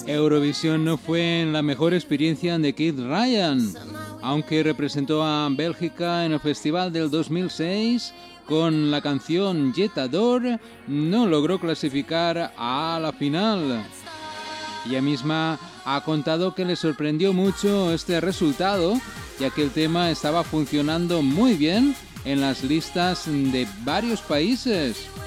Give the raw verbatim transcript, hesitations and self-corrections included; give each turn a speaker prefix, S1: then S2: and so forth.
S1: Eurovisión no fue la mejor experiencia de Kid Ryan, aunque representó a Bélgica en el festival del dos mil seis con la canción Jetador, no logró clasificar a la final. Ella misma ha contado que le sorprendió mucho este resultado, ya que el tema estaba funcionando muy bien en las listas de varios países.